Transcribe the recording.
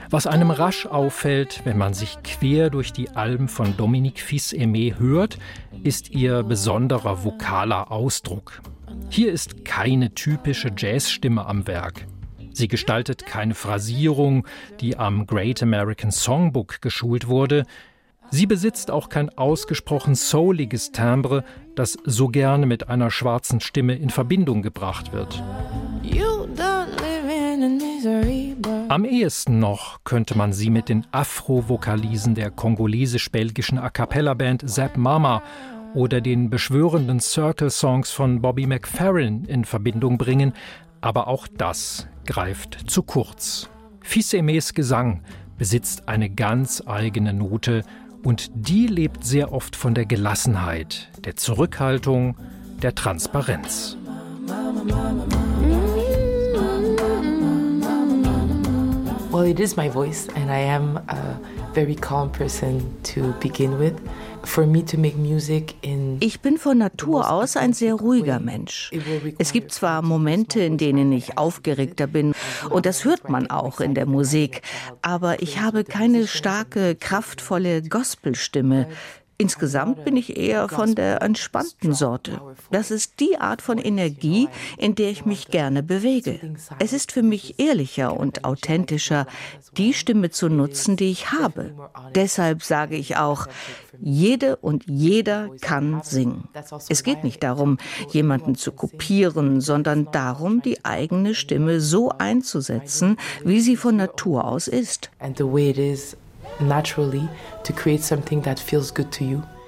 Was einem rasch auffällt, wenn man sich quer durch die Alben von Dominique Fils-Aimé hört, ist ihr besonderer vokaler Ausdruck. Hier ist keine typische Jazzstimme am Werk. Sie gestaltet keine Phrasierung, die am Great American Songbook geschult wurde. Sie besitzt auch kein ausgesprochen souliges Timbre, das so gerne mit einer schwarzen Stimme in Verbindung gebracht wird. Am ehesten noch könnte man sie mit den Afro-Vokalisen der kongolesisch-belgischen A-cappella-Band Zap Mama oder den beschwörenden Circle-Songs von Bobby McFerrin in Verbindung bringen, aber auch das greift zu kurz. Fils-Aimés Gesang besitzt eine ganz eigene Note und die lebt sehr oft von der Gelassenheit, der Zurückhaltung, der Transparenz. Well, it is my voice and I am a very calm person to begin with. For me to make music Ich bin von Natur aus ein sehr ruhiger Mensch. Es gibt zwar Momente, in denen ich aufgeregter bin, und das hört man auch in der Musik, aber ich habe keine starke, kraftvolle Gospelstimme. Insgesamt bin ich eher von der entspannten Sorte. Das ist die Art von Energie, in der ich mich gerne bewege. Es ist für mich ehrlicher und authentischer, die Stimme zu nutzen, die ich habe. Deshalb sage ich auch, jede und jeder kann singen. Es geht nicht darum, jemanden zu kopieren, sondern darum, die eigene Stimme so einzusetzen, wie sie von Natur aus ist. Naturally to create something that feels good to you.